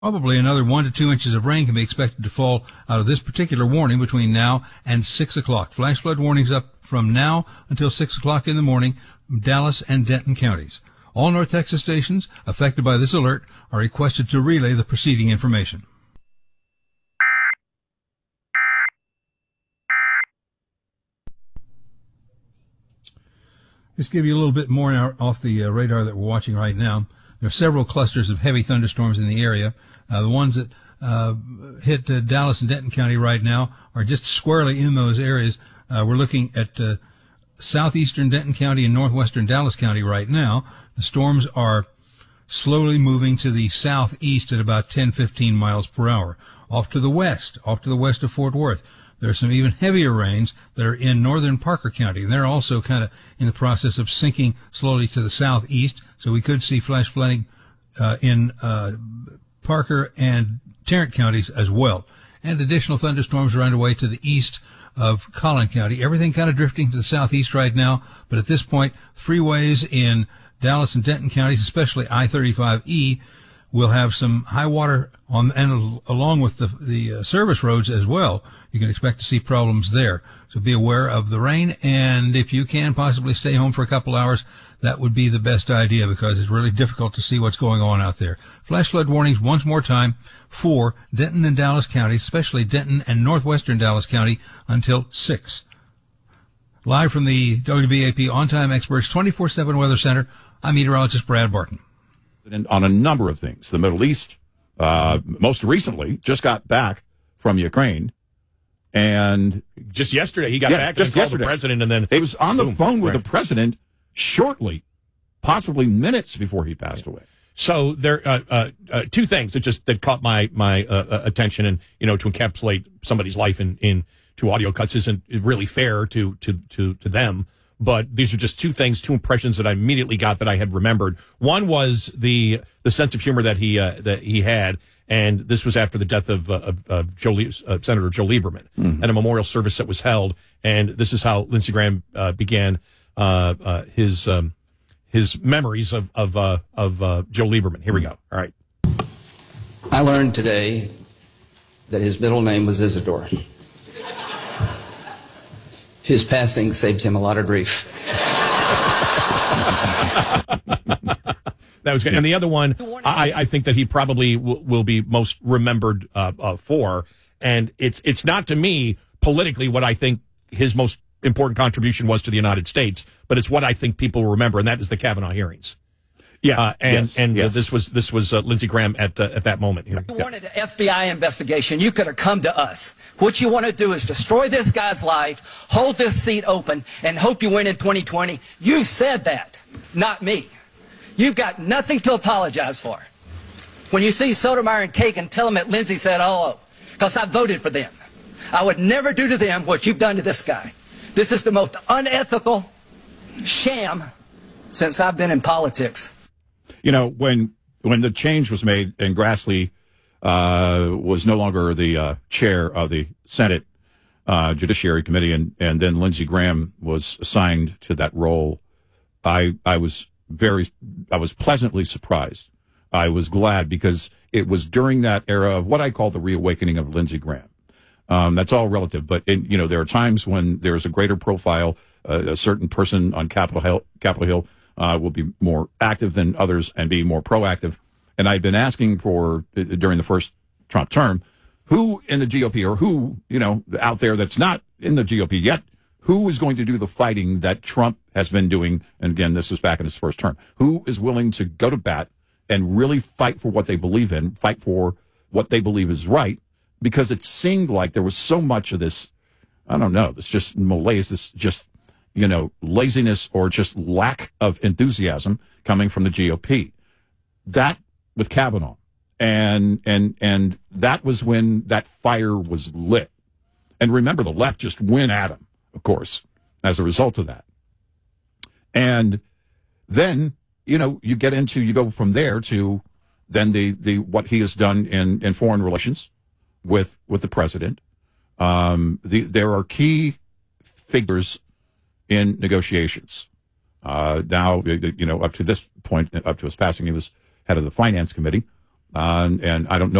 Probably another 1 to 2 inches of rain can be expected to fall out of this particular warning between now and 6 o'clock. Flash flood warnings up from now until 6 o'clock in the morning from Dallas and Denton counties. All North Texas stations affected by this alert are requested to relay the preceding information. Just give you a little bit more now off the radar that we're watching right now. There are several clusters of heavy thunderstorms in the area. The ones that hit Dallas and Denton County right now are just squarely in those areas. We're looking at southeastern Denton County and northwestern Dallas County right now. The storms are slowly moving to the southeast at about 10-15 miles per hour. Off to the west of Fort Worth, there are some even heavier rains that are in northern Parker County. They're also kind of in the process of sinking slowly to the southeast, so we could see flash flooding in Parker and Tarrant counties as well. And additional thunderstorms are underway to the east of Collin County. Everything kind of drifting to the southeast right now, but at this point, freeways in Dallas and Denton counties, especially I-35E, will have some high water on, and along with the service roads as well. You can expect to see problems there. So be aware of the rain, and if you can possibly stay home for a couple hours, that would be the best idea because it's really difficult to see what's going on out there. Flash flood warnings once more time for Denton and Dallas counties, especially Denton and northwestern Dallas County until 6. Live from the WBAP On-Time Experts 24/7 Weather Center, I'm meteorologist Brad Barton. On a number of things. The Middle East, most recently, just got back from Ukraine. And just yesterday, he got back and called the president, and then he was on the phone with the president shortly, possibly minutes before he passed away. So there two things that caught my attention, and to encapsulate somebody's life in two audio cuts isn't really fair to them. But these are just two impressions that I immediately got that I had remembered. One was the sense of humor that he had, and this was after the death of Senator Joe Lieberman, at a memorial service that was held. And this is how Lindsey Graham began his memories of Joe Lieberman. Here we go. All right. I learned today that his middle name was Isidore. His passing saved him a lot of grief. That was good. And the other one, I think that he probably will be most remembered for. And it's not to me politically what I think his most important contribution was to the United States, but it's what I think people will remember, and that is the Kavanaugh hearings. Yeah, yes. This was Lindsey Graham at that moment. Here. If you wanted an FBI investigation, you could have come to us. What you want to do is destroy this guy's life, hold this seat open, and hope you win in 2020. You said that, not me. You've got nothing to apologize for. When you see Sotomayor and Kagan, tell them that Lindsey said hello, because I voted for them. I would never do to them what you've done to this guy. This is the most unethical sham since I've been in politics. When the change was made and Grassley was no longer the chair of the Senate Judiciary Committee, and then Lindsey Graham was assigned to that role, I was pleasantly surprised. I was glad because it was during that era of what I call the reawakening of Lindsey Graham. That's all relative, but there are times when there's a greater profile, a certain person on Capitol Hill will be more active than others and be more proactive. And I've been asking for, during the first Trump term, who in the GOP or who, out there that's not in the GOP yet, who is going to do the fighting that Trump has been doing? And again, this was back in his first term. Who is willing to go to bat and really fight for what they believe in, fight for what they believe is right? Because it seemed like there was so much of this, I don't know, this just malaise, this just laziness or just lack of enthusiasm coming from the GOP. That with Kavanaugh. And that was when that fire was lit. And remember, the left just went at him, of course, as a result of that. And then, you go from there to then the what he has done in foreign relations with the president. There are key figures in negotiations. Now, up to this point, up to his passing, he was head of the Finance Committee. and I don't know